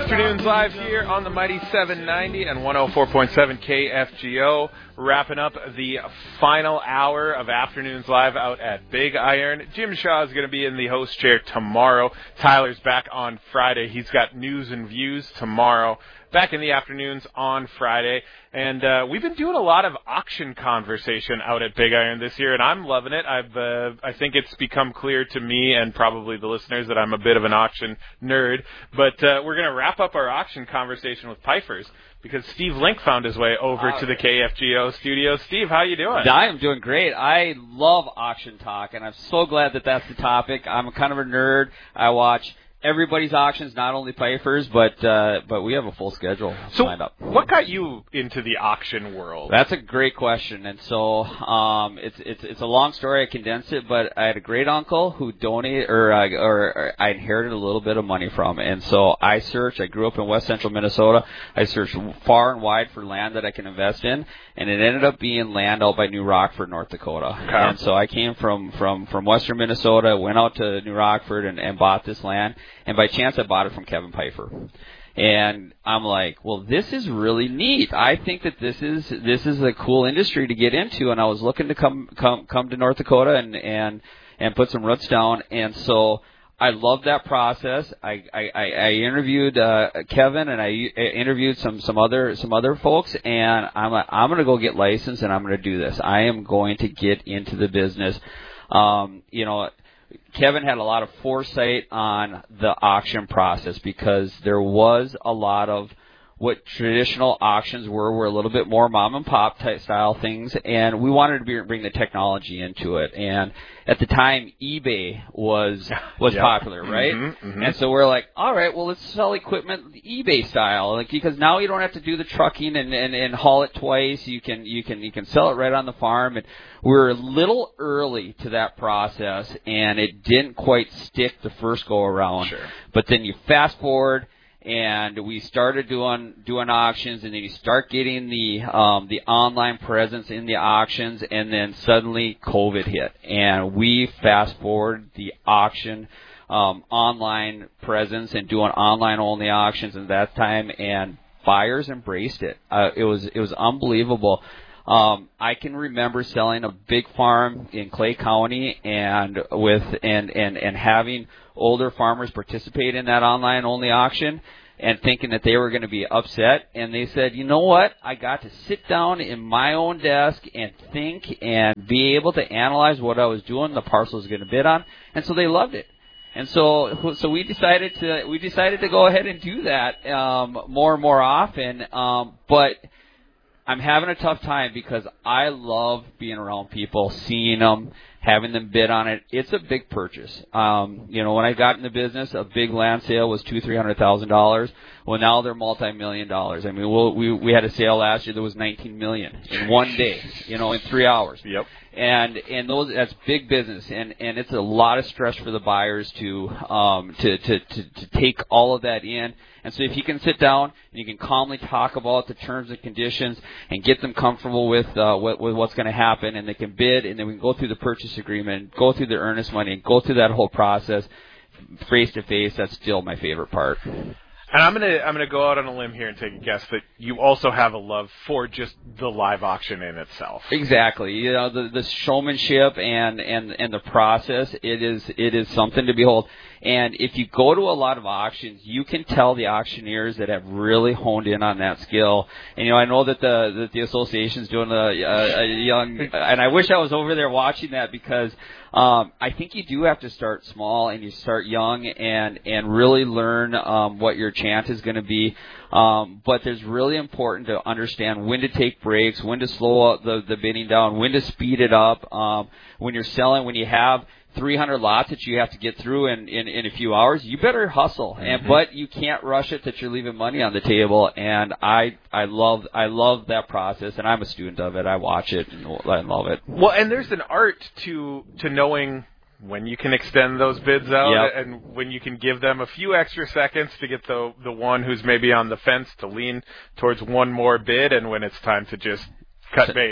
Afternoons live here on the Mighty 790 and 104.7 KFGO. Wrapping up the final hour of Afternoons live out at Big Iron. Jim Shaw is going to be in the host chair tomorrow. Tyler's back on Friday. He's got news and views tomorrow. Back in the afternoons on Friday. And we've been doing a lot of auction conversation out at Big Iron this year, and I'm loving it. I think it's become clear to me and probably the listeners that I'm a bit of an auction nerd. But we're going to wrap up our auction conversation with Pifers because Steve Link found his way over to the KFGO studio. Steve, how you doing? I am doing great. I love auction talk, and I'm so glad that that's the topic. I'm kind of a nerd. I watch everybody's auctions, not only Pifers, but we have a full schedule lined up. What got you into the auction world? That's a great question, and so it's a long story. I condensed it, but I had a great uncle who donated, or I inherited a little bit of money from, and so I searched. I grew up in West Central Minnesota. I searched far and wide for land that I can invest in, and it ended up being land out by New Rockford, North Dakota. Okay. And so I came from Western Minnesota, went out to New Rockford, and bought this land. And by chance, I bought it from Kevin Pifer. And I'm like, well, this is really neat. I think that this is a cool industry to get into. And I was looking to come to North Dakota and put some roots down. And so I loved that process. I interviewed Kevin, and I interviewed some other folks. And I'm like, I'm going to go get licensed, and I'm going to do this. I am going to get into the business. Kevin had a lot of foresight on the auction process because there was a lot of what traditional auctions were a little bit more mom and pop type style things, and we wanted to bring the technology into it. And at the time, eBay was popular, right? Mm-hmm. And so we're like, all right, well, let's sell equipment eBay style, like, because now you don't have to do the trucking and haul it twice. You can sell it right on the farm. And we're a little early to that process, and it didn't quite stick the first go around. Sure. But then you fast forward. And we started doing auctions, and then you start getting the online presence in the auctions, and then suddenly COVID hit, and we fast forward the auction online presence and doing online only auctions at that time, and buyers embraced it. It was unbelievable. I can remember selling a big farm in Clay County and having older farmers participate in that online only auction and thinking that they were going to be upset. And they said, you know what? I got to sit down in my own desk and think and be able to analyze what I was doing, the parcel was going to bid on. And so they loved it. And so we decided to go ahead and do that more and more often. But I'm having a tough time because I love being around people, seeing them, having them bid on it. It's a big purchase. When I got in the business, a big land sale was $200,000-$300,000. Well, now they're multi-million dollars. I mean, we had a sale last year that was $19 million in one day, in 3 hours. Yep. And that's big business, and it's a lot of stress for the buyers to take all of that in. And so if you can sit down and you can calmly talk about the terms and conditions and get them comfortable with what's going to happen, and they can bid, and then we can go through the purchase agreement, go through the earnest money, and go through that whole process face to face, that's still my favorite part. And I'm gonna go out on a limb here and take a guess that you also have a love for just the live auction in itself. Exactly. The showmanship and the process, it is something to behold. And if you go to a lot of auctions, you can tell the auctioneers that have really honed in on that skill. And I know that the association's doing a young, and I wish I was over there watching that because I think you do have to start small and you start young and really learn what your chant is going to be. But there's really important to understand when to take breaks, when to slow the bidding down, when to speed it up. When you're selling, when you have 300 lots that you have to get through in a few hours, you better hustle. Mm-hmm. But you can't rush it that you're leaving money on the table. And I love that process, and I'm a student of it. I watch it and I love it. Well, and there's an art to knowing when you can extend those bids out, yep, and when you can give them a few extra seconds to get the one who's maybe on the fence to lean towards one more bid, and when it's time to just cut bait.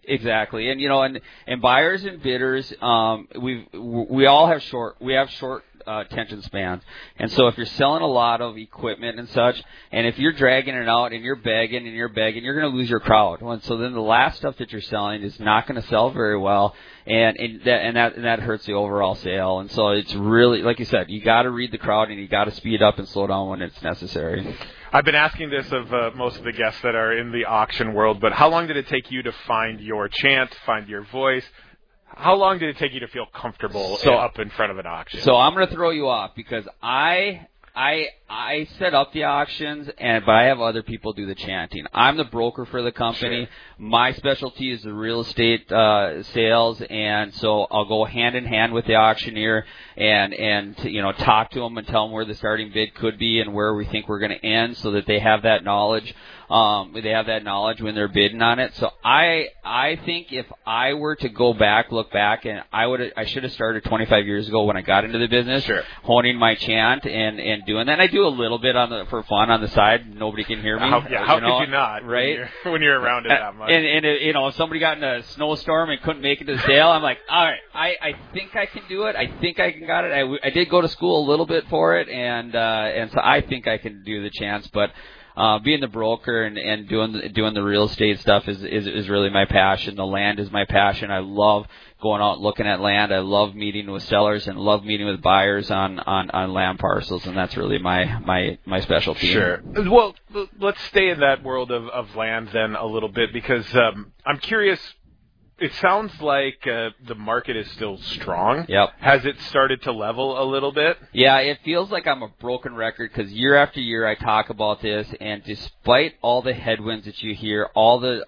Exactly. And and buyers and bidders, we all have short attention spans. And so if you're selling a lot of equipment and such, and if you're dragging it out and you're begging, you're going to lose your crowd. And so then the last stuff that you're selling is not going to sell very well, and that hurts the overall sale. And so it's really, like you said, you got to read the crowd and you got to speed up and slow down when it's necessary. I've been asking this of most of the guests that are in the auction world, but how long did it take you to find your chant, find your voice? How long did it take you to feel comfortable up in front of an auction? So I'm going to throw you off because I set up the auctions, but I have other people do the chanting. I'm the broker for the company. Sure. My specialty is the real estate sales, and so I'll go hand in hand with the auctioneer and talk to them and tell them where the starting bid could be and where we think we're going to end, so that they have that knowledge. They have that knowledge when they're bidding on it. So I think if I were to look back, and I should have started 25 years ago when I got into the business, sure, honing my chant and doing that. And I do a little bit for fun on the side. Nobody can hear me. How could you not? Right? When you're around it that much. And if somebody got in a snowstorm and couldn't make it to the sale, I'm like, all right, I think I can do it. I think I got it. I did go to school a little bit for it, and so I think I can do the chants, but. Being the broker and doing the real estate stuff is really my passion. The land is my passion. I love going out looking at land. I love meeting with sellers and love meeting with buyers on land parcels, and that's really my specialty. Sure. Well, let's stay in that world of land then a little bit, because I'm curious. It sounds like the market is still strong. Yep. Has it started to level a little bit? Yeah, it feels like I'm a broken record because year after year I talk about this, and despite all the headwinds that you hear, all the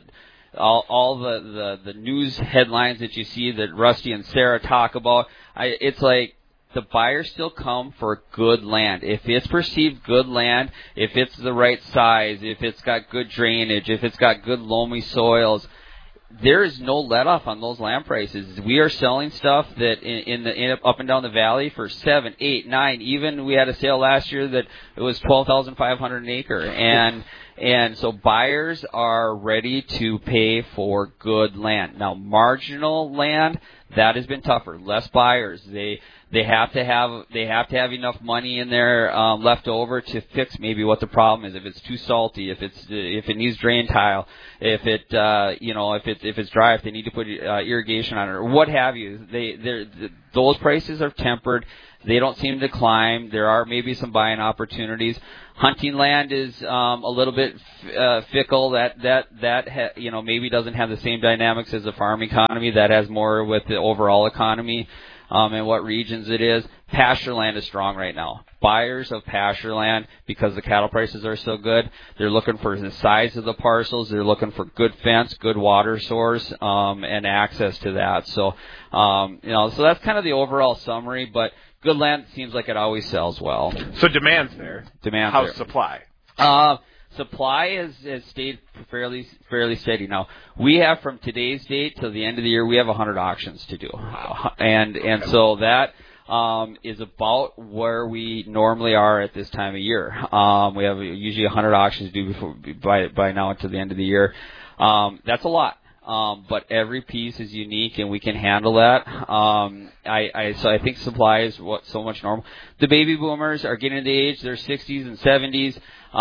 news headlines that you see that Rusty and Sarah talk about, it's like the buyers still come for good land. If it's perceived good land, if it's the right size, if it's got good drainage, if it's got good loamy soils, there is no let off on those land prices. We are selling stuff that in up and down the valley for 7, 8, 9. Even we had a sale last year that it was $12,500 an acre, and so buyers are ready to pay for good land. Now, marginal land, that has been tougher. Less buyers. They have to have enough money in there left over to fix maybe what the problem is. If it's too salty, if it needs drain tile, if it's dry, if they need to put irrigation on it, or what have you. Those prices are tempered. They don't seem to climb. There are maybe some buying opportunities. Hunting land is a little bit fickle. That maybe doesn't have the same dynamics as the farm economy. That has more with the overall economy. And what regions it is. Pasture land is strong right now. Buyers of pasture land, because the cattle prices are so good, they're looking for the size of the parcels. They're looking for good fence, good water source, and access to that. So, so that's kind of the overall summary. But good land seems like it always sells well. So demand's there. How's supply? Supply has stayed fairly steady. Now, we have from today's date till the end of the year, we have 100 auctions to do. And so that is about where we normally are at this time of year. We have usually 100 auctions due by now until the end of the year. That's a lot. But every piece is unique, and we can handle that. So I think supply is so much normal. The baby boomers are getting to the age, they're 60s and 70s.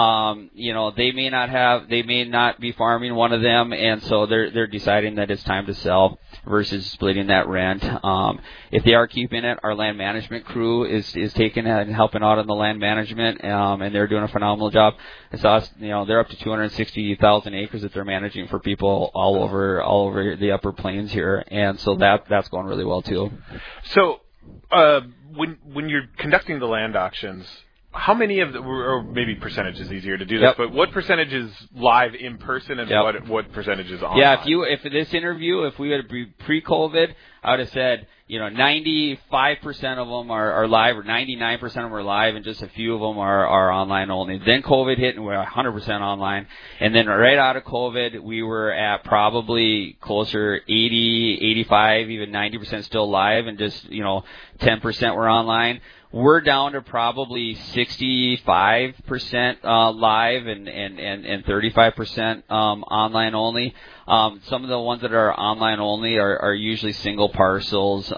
They may not be farming, one of them, and so they're deciding that it's time to sell versus splitting that rent. If they are keeping it, our land management crew is taking it and helping out on the land management, and they're doing a phenomenal job. I saw, they're up to 260,000 acres that they're managing for people all over the upper plains here, and so that's going really well too. So, when you're conducting the land auctions, how many of or maybe percentage is easier to do this, but what percentage is live in person and what percentage is online? Yeah, if this interview, if we would be pre-COVID, I would have said, 95% of them are live, or 99% of them are live, and just a few of them are online only. Then COVID hit, and we're 100% online. And then right out of COVID, we were at probably closer 80, 85, even 90% still live, and just 10% were online. we're down to probably 65% live and 35% online only. Some of the ones that are online only are usually single parcels.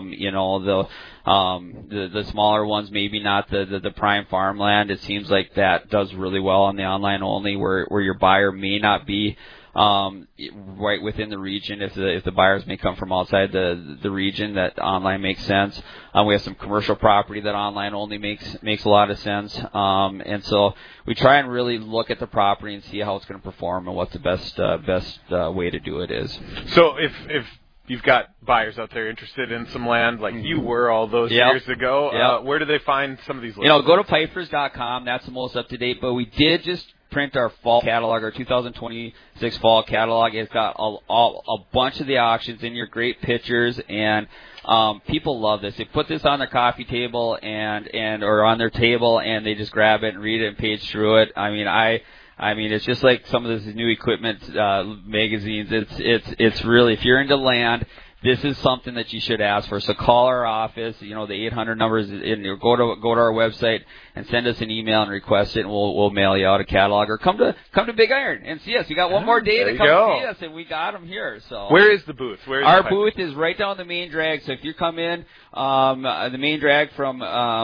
The smaller ones, maybe not the prime farmland. It seems like that does really well on the online only, where your buyer may not be right within the region. If the buyers may come from outside the region, that online makes sense. We have some commercial property that online only makes a lot of sense. And so we try and really look at the property and see how it's going to perform and what the best way to do it is. So if you've got buyers out there interested in some land like you were all those years ago, where do they find some of these listings? Go to Pipers.com. That's the most up to date. But we did just print our fall catalog, our 2026 fall catalog. It's got a bunch of the auctions in here, great pictures, and people love this. They put this on their coffee table or on their table, and they just grab it and read it and page through it. I mean, it's just like some of these new equipment magazines. It's really, if you're into land, this is something that you should ask for. So call our office, the 800 numbers, and go to our website and send us an email and request it, and we'll mail you out a catalog, or come to Big Iron and see us. We got one more day to come see us, and we got them here. So where is the booth? Our booth is right down the main drag. So if you come in the main drag from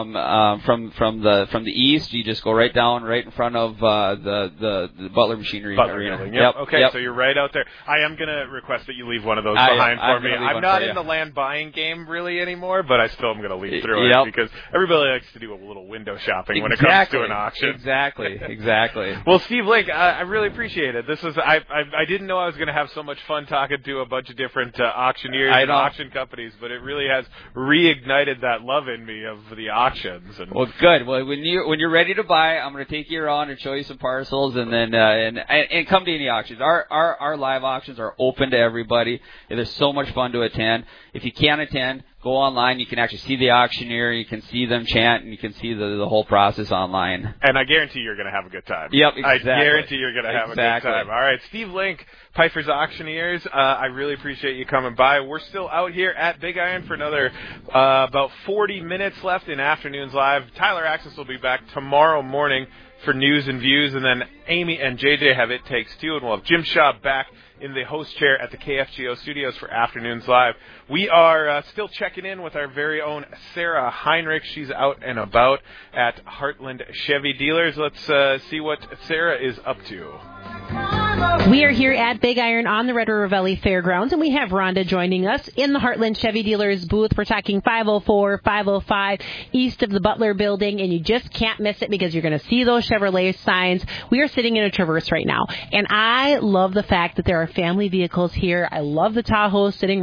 the east, you just go right down right in front of the Butler Machinery Arena. Yep. Okay, so you're right out there. I am going to request that you leave one of those behind for me. I'm not in the land buying game really anymore, but I still am going to leave through it because everybody likes to do a little window shopping when it comes to an auction. Exactly. Well, Steve Link, I really appreciate it. This was I didn't know I was going to have so much fun talking to a bunch of different auctioneers and auction companies, but it really has reignited that love in me of the auctions. And well, good. Well, when you're ready to buy, I'm going to take you around and show you some parcels, and then and come to any auctions. Our live auctions are open to everybody. There's so much fun to attend. If you can't attend, go online. You can actually see the auctioneer. You can see them chant, and you can see the whole process online. And I guarantee you're going to have a good time. Yep, exactly. I guarantee you're going to have a good time. All right, Steve Link, Pipers Auctioneers, I really appreciate you coming by. We're still out here at Big Iron for another about 40 minutes left in Afternoons Live. Tyler Axis will be back tomorrow morning for news and views, and then Amy and JJ have It Takes Two, and we'll have Jim Shaw back in the host chair at the KFGO studios for Afternoons Live. We are still checking in with our very own Sarah Heinrich. She's out and about at Heartland Chevy Dealers. Let's see what Sarah is up to. We are here at Big Iron on the Red River Valley Fairgrounds, and we have Rhonda joining us in the Heartland Chevy Dealers booth. We're talking 504, 505 east of the Butler building, and you just can't miss it because you're going to see those Chevrolet signs. We are sitting in a Traverse right now, and I love the fact that there are family vehicles here. I love the Tahoe sitting